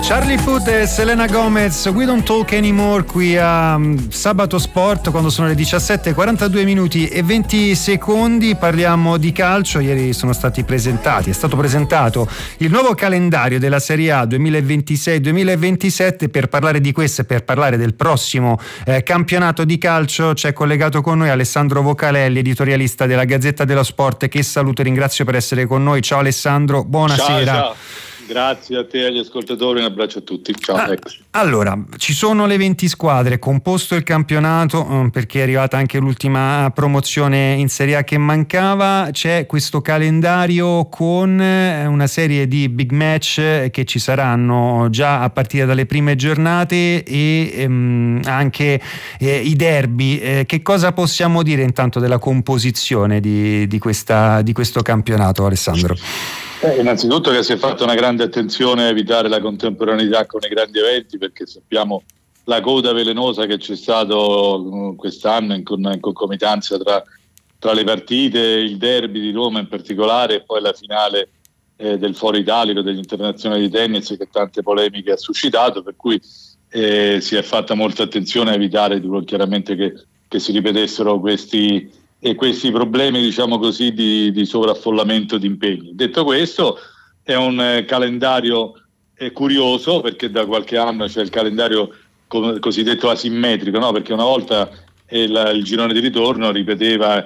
Charlie Puth e Selena Gomez, We Don't Talk Anymore, qui a Sabato Sport, quando sono le 17:42 minuti e 20 secondi. Parliamo di calcio. Ieri è stato presentato il nuovo calendario della Serie A 2026-2027. Per parlare di questo e per parlare del prossimo campionato di calcio c'è collegato con noi Alessandro Vocalelli, editorialista della Gazzetta dello Sport, che saluto e ringrazio per essere con noi. Ciao Alessandro, buonasera. Ciao. Grazie a te e agli ascoltatori, un abbraccio a tutti. Ciao. Allora, ci sono le 20 squadre, composto il campionato, perché è arrivata anche l'ultima promozione in Serie A che mancava. C'è questo calendario con una serie di big match che ci saranno già a partire dalle prime giornate e anche i derby. Che cosa possiamo dire intanto della composizione di questo campionato, Alessandro? Innanzitutto che si è fatta una grande attenzione a evitare la contemporaneità con i grandi eventi, perché sappiamo la coda velenosa che c'è stato quest'anno in concomitanza tra le partite, il derby di Roma in particolare e poi la finale del Foro Italico, degli internazionali di tennis, che tante polemiche ha suscitato, per cui si è fatta molta attenzione a evitare chiaramente che si ripetessero questi problemi, diciamo così, di sovraffollamento di impegni. Detto questo, è un calendario curioso, perché da qualche anno c'è il calendario cosiddetto asimmetrico, no? Perché una volta il girone di ritorno ripeteva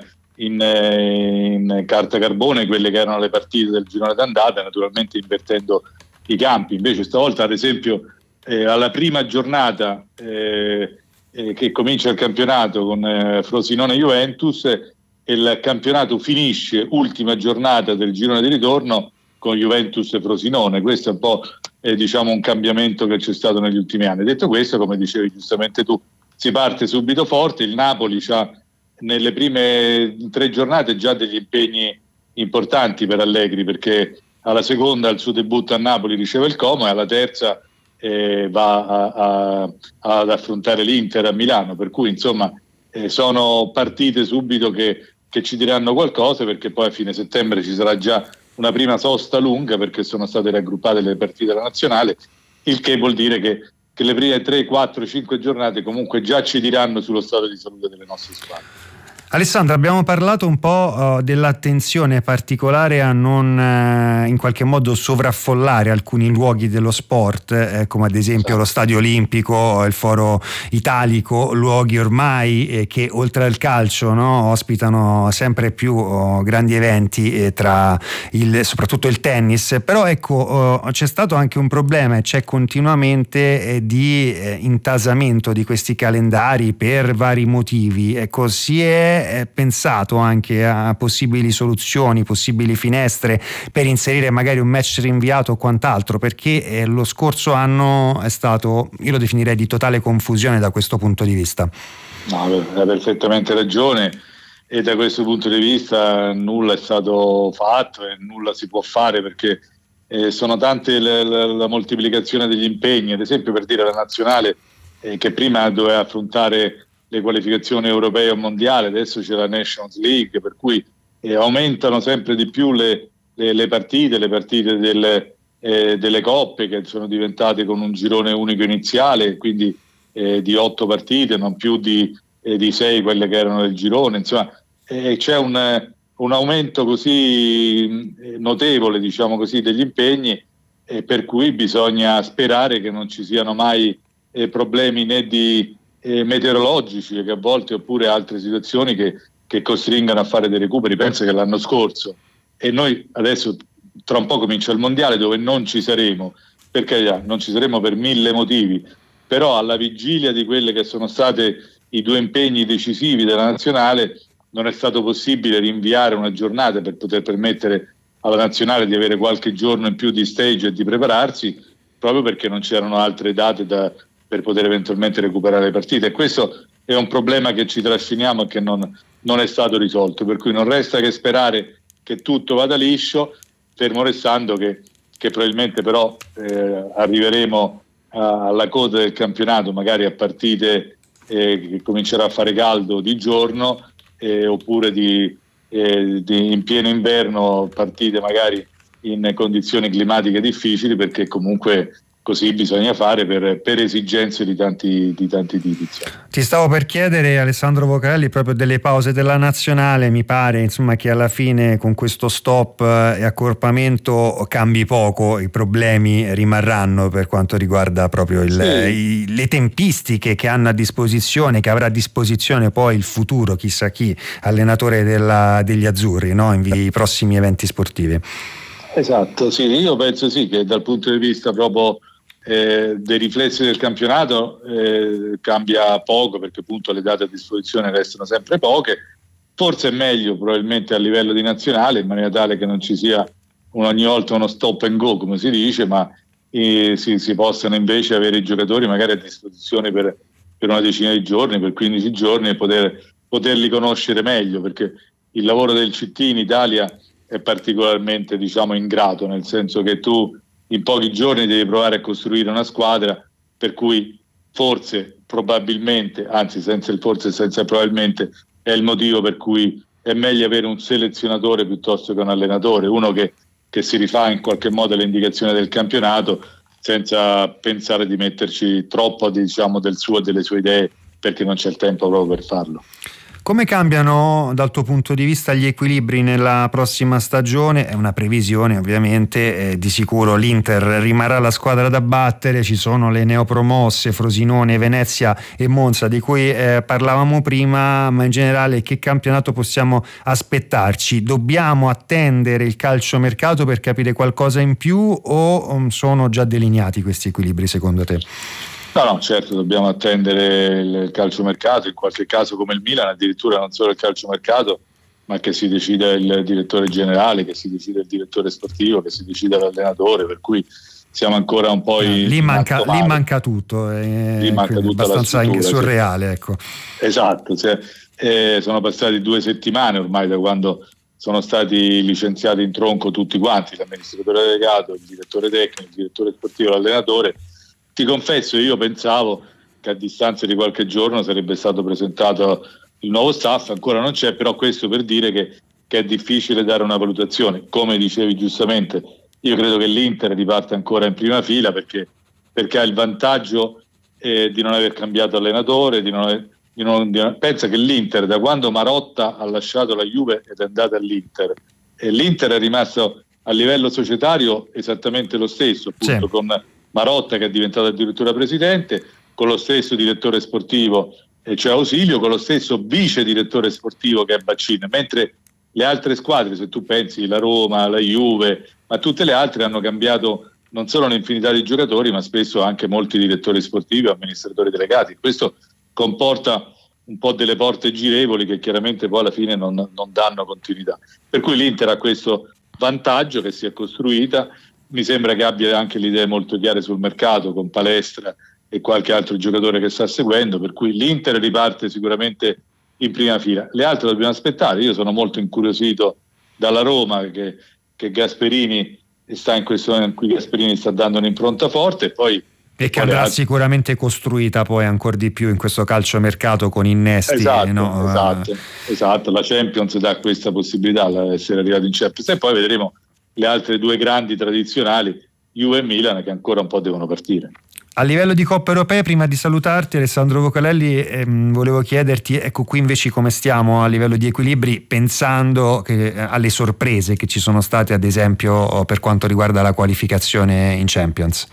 in carta carbone quelle che erano le partite del girone d'andata, naturalmente invertendo i campi. Invece stavolta, ad esempio, alla prima giornata che comincia il campionato con Frosinone-Juventus, e il campionato finisce ultima giornata del girone di ritorno con Juventus-Frosinone. Questo è un po' un cambiamento che c'è stato negli ultimi anni. Detto questo, come dicevi giustamente tu, si parte subito forte. Il Napoli ha nelle prime 3 giornate già degli impegni importanti per Allegri, perché alla seconda, al suo debutto a Napoli, riceve il Como, e alla terza va ad affrontare l'Inter a Milano, per cui insomma sono partite subito che ci diranno qualcosa, perché poi a fine settembre ci sarà già una prima sosta lunga, perché sono state raggruppate le partite della nazionale, il che vuol dire che le prime 3, 4, 5 giornate comunque già ci diranno sullo stato di salute delle nostre squadre. Alessandro, abbiamo parlato un po' dell'attenzione particolare a non in qualche modo sovraffollare alcuni luoghi dello sport, come ad esempio lo Stadio Olimpico, il Foro Italico, luoghi ormai che oltre al calcio, no, ospitano sempre più grandi eventi tra soprattutto il tennis. Però ecco, c'è stato anche un problema, e c'è continuamente di intasamento di questi calendari per vari motivi. Ecco, si è pensato anche a possibili soluzioni, possibili finestre per inserire magari un match rinviato o quant'altro, perché lo scorso anno è stato, io lo definirei, di totale confusione da questo punto di vista. No, hai perfettamente ragione, e da questo punto di vista nulla è stato fatto e nulla si può fare, perché sono tante la moltiplicazione degli impegni. Ad esempio, per dire, la nazionale che prima doveva affrontare le qualificazioni europee o mondiali, adesso c'è la Nations League, per cui aumentano sempre di più le partite delle coppe, che sono diventate con un girone unico iniziale, quindi di 8 partite, non più di 6 quelle che erano del girone. Insomma, c'è un aumento così notevole, diciamo così, degli impegni, per cui bisogna sperare che non ci siano mai problemi né di meteorologici, che a volte, oppure altre situazioni che costringano a fare dei recuperi. Penso che l'anno scorso, e noi adesso tra un po' comincia il mondiale, dove non ci saremo, perché non ci saremo per 1000 motivi, però alla vigilia di quelle che sono state i 2 impegni decisivi della nazionale non è stato possibile rinviare una giornata per poter permettere alla nazionale di avere qualche giorno in più di stage e di prepararsi, proprio perché non c'erano altre date per poter eventualmente recuperare le partite. E questo è un problema che ci trasciniamo e che non è stato risolto, per cui non resta che sperare che tutto vada liscio, fermo restando che probabilmente però arriveremo alla coda del campionato, magari a partite che comincerà a fare caldo di giorno, oppure in pieno inverno, partite magari in condizioni climatiche difficili, perché comunque così bisogna fare per esigenze di tanti tipi. Ti stavo per chiedere, Alessandro Vocalelli, proprio delle pause della nazionale. Mi pare insomma che alla fine con questo stop e accorpamento cambi poco, i problemi rimarranno per quanto riguarda proprio le tempistiche che hanno a disposizione, che avrà a disposizione poi il futuro, chissà chi, allenatore degli azzurri, no? I prossimi eventi sportivi. Esatto, sì, io penso sì che dal punto di vista proprio dei riflessi del campionato cambia poco, perché appunto le date a disposizione restano sempre poche. Forse è meglio probabilmente a livello di nazionale, in maniera tale che non ci sia ogni volta uno stop and go, come si dice, ma si possano invece avere i giocatori magari a disposizione per una decina di giorni, per 15 giorni, e poterli conoscere meglio, perché il lavoro del CT in Italia è particolarmente, diciamo, ingrato, nel senso che tu in pochi giorni devi provare a costruire una squadra, per cui forse, probabilmente, anzi senza il forse e senza probabilmente, è il motivo per cui è meglio avere un selezionatore piuttosto che un allenatore, uno che si rifà in qualche modo alle indicazioni del campionato, senza pensare di metterci troppo, diciamo, del suo e delle sue idee, perché non c'è il tempo proprio per farlo. Come cambiano dal tuo punto di vista gli equilibri nella prossima stagione? È una previsione ovviamente, di sicuro l'Inter rimarrà la squadra da battere, ci sono le neopromosse Frosinone, Venezia e Monza di cui parlavamo prima, ma in generale che campionato possiamo aspettarci? Dobbiamo attendere il calciomercato per capire qualcosa in più o sono già delineati questi equilibri secondo te? No, certo, dobbiamo attendere il calciomercato, in qualche caso come il Milan, addirittura non solo il calciomercato, ma che si decida il direttore generale, che si decida il direttore sportivo, che si decida l'allenatore, per cui siamo ancora un po' lì manca tutto, lì manca tutta abbastanza surreale, ecco. Esatto, sono passati 2 settimane ormai da quando sono stati licenziati in tronco tutti quanti, l'amministratore delegato, il direttore tecnico, il direttore sportivo, l'allenatore. Ti confesso, io pensavo che a distanza di qualche giorno sarebbe stato presentato il nuovo staff, ancora non c'è, però questo per dire che è difficile dare una valutazione. Come dicevi giustamente, io credo che l'Inter riparte ancora in prima fila perché ha il vantaggio di non aver cambiato allenatore, pensa che l'Inter, da quando Marotta ha lasciato la Juve ed è andata all'Inter, l'Inter è rimasto a livello societario esattamente lo stesso, appunto, sì, con Marotta che è diventato addirittura presidente, con lo stesso direttore sportivo, cioè Ausilio, con lo stesso vice direttore sportivo che è Baccin, mentre le altre squadre, se tu pensi la Roma, la Juve, ma tutte le altre hanno cambiato non solo un'infinità di giocatori, ma spesso anche molti direttori sportivi o amministratori delegati. Questo comporta un po' delle porte girevoli che chiaramente poi alla fine non danno continuità. Per cui l'Inter ha questo vantaggio che si è costruita. Mi sembra che abbia anche le idee molto chiare sul mercato, con Palestra e qualche altro giocatore che sta seguendo, per cui l'Inter riparte sicuramente in prima fila. Le altre dobbiamo aspettare. Io sono molto incuriosito dalla Roma, che Gasperini sta in questo momento in cui Gasperini sta dando un'impronta forte, e che andrà sicuramente costruita poi ancora di più in questo calciomercato con innesti. Esatto, la Champions dà questa possibilità di essere arrivati in Champions, e poi vedremo le altre 2 grandi tradizionali, Juve e Milan, che ancora un po' devono partire. A livello di Coppa Europea, prima di salutarti Alessandro Vocalelli, volevo chiederti, ecco qui invece come stiamo a livello di equilibri, pensando alle sorprese che ci sono state ad esempio per quanto riguarda la qualificazione in Champions.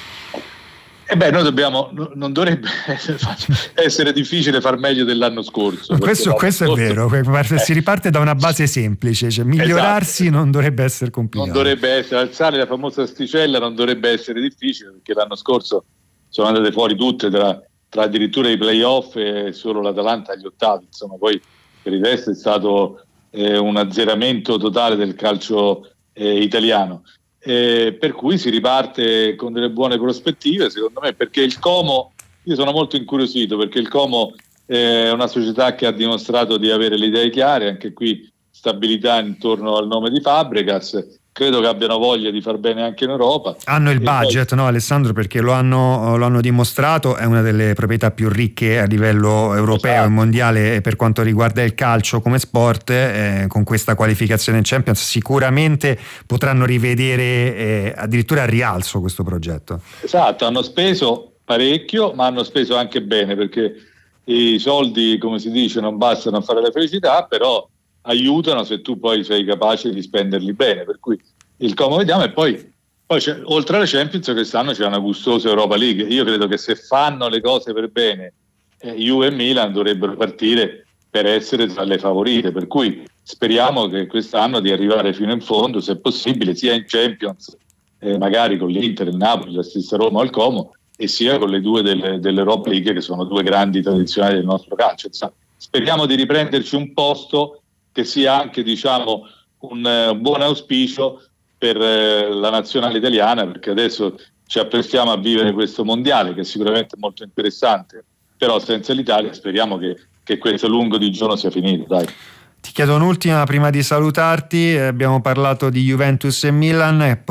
Noi non dovrebbe essere difficile far meglio dell'anno scorso. Questo è vero, si riparte da una base semplice, cioè migliorarsi, esatto, non dovrebbe essere complicato. Non dovrebbe essere, alzare la famosa asticella non dovrebbe essere difficile, perché l'anno scorso sono andate fuori tutte tra addirittura i play-off e solo l'Atalanta agli ottavi, insomma poi per il resto è stato un azzeramento totale del calcio italiano. Per cui si riparte con delle buone prospettive, secondo me, perché il Como, io sono molto incuriosito, perché il Como è una società che ha dimostrato di avere le idee chiare, anche qui stabilità intorno al nome di Fabregas, credo che abbiano voglia di far bene anche in Europa. Hanno il budget, no Alessandro, perché lo hanno dimostrato, è una delle proprietà più ricche a livello europeo, esatto, e mondiale per quanto riguarda il calcio come sport. Con questa qualificazione in Champions sicuramente potranno rivedere addirittura al rialzo questo progetto. Esatto, hanno speso parecchio, ma hanno speso anche bene, perché i soldi, come si dice, non bastano a fare la felicità, però aiutano se tu poi sei capace di spenderli bene, per cui come vediamo. E poi oltre alla Champions quest'anno c'è una gustosa Europa League. Io credo che se fanno le cose per bene, Juve e Milan dovrebbero partire per essere tra le favorite, per cui speriamo che quest'anno di arrivare fino in fondo, se possibile, sia in Champions, magari con l'Inter, il Napoli, la stessa Roma o il Como, e sia con le due dell'Europa League, che sono due grandi tradizionali del nostro calcio. Speriamo di riprenderci un posto che sia anche, diciamo, un buon auspicio per la nazionale italiana, perché adesso ci apprestiamo a vivere questo mondiale che è sicuramente molto interessante, però senza l'Italia speriamo che questo lungo digiuno sia finito, dai. Ti chiedo un'ultima prima di salutarti. Abbiamo parlato di Juventus e Milan,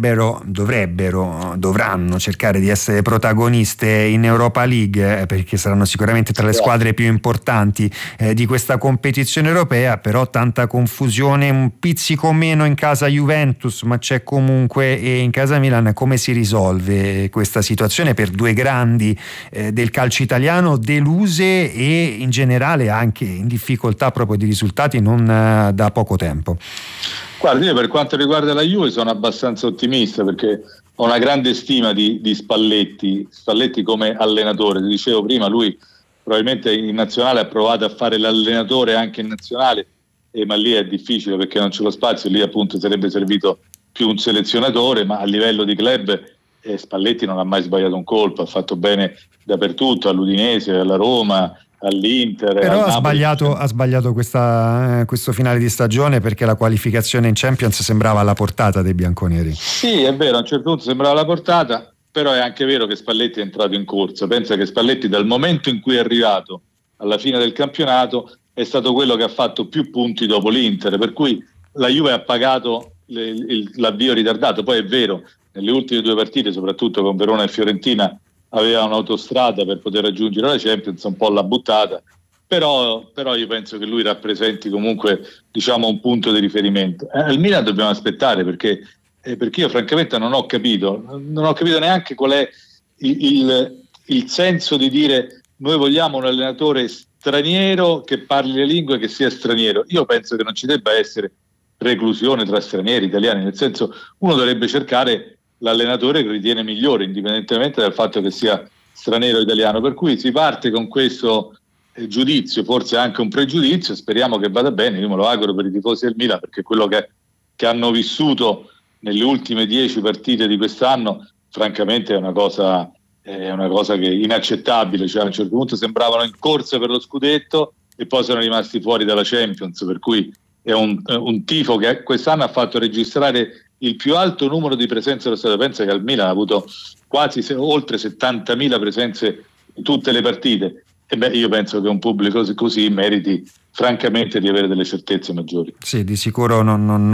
dovranno cercare di essere protagoniste in Europa League, perché saranno sicuramente tra le squadre più importanti di questa competizione europea, però tanta confusione, un pizzico meno in casa Juventus, ma c'è comunque, e in casa Milan. Come si risolve questa situazione per due grandi del calcio italiano, deluse e in generale anche in difficoltà proprio di risultati non da poco tempo? Guarda, io per quanto riguarda la Juve sono abbastanza ottimista, perché ho una grande stima di Spalletti come allenatore. Ti dicevo prima, lui probabilmente in nazionale ha provato a fare l'allenatore anche in nazionale, ma lì è difficile perché non c'è lo spazio, lì appunto sarebbe servito più un selezionatore, ma a livello di club Spalletti non ha mai sbagliato un colpo, ha fatto bene dappertutto, all'Udinese, alla Roma, all'Inter. Però ha sbagliato questo finale di stagione, perché la qualificazione in Champions sembrava alla portata dei bianconeri. Sì, è vero, a un certo punto sembrava alla portata, però è anche vero che Spalletti è entrato in corsa. Pensa che Spalletti, dal momento in cui è arrivato alla fine del campionato, è stato quello che ha fatto più punti dopo l'Inter, per cui la Juve ha pagato l'avvio ritardato. Poi è vero, nelle ultime due partite, soprattutto con Verona e Fiorentina, aveva un'autostrada per poter raggiungere la Champions, un po' l'ha buttata, però io penso che lui rappresenti comunque, diciamo, un punto di riferimento. Al Milan dobbiamo aspettare, perché io francamente non ho capito neanche qual è il senso di dire noi vogliamo un allenatore straniero che parli le lingue, che sia straniero. Io penso che non ci debba essere preclusione tra stranieri e italiani, nel senso, uno dovrebbe cercare l'allenatore che ritiene migliore, indipendentemente dal fatto che sia straniero o italiano, per cui si parte con questo giudizio, forse anche un pregiudizio. Speriamo che vada bene, io me lo auguro per i tifosi del Milan, perché quello che hanno vissuto nelle ultime 10 partite di quest'anno francamente è una cosa che è inaccettabile. Cioè, a un certo punto sembravano in corsa per lo scudetto e poi sono rimasti fuori dalla Champions, per cui è un tifo che quest'anno ha fatto registrare il più alto numero di presenze allo stadio. Pensa che al Milan ha avuto quasi oltre 70.000 presenze in tutte le partite, e io penso che un pubblico così meriti francamente di avere delle certezze maggiori. Sì, di sicuro non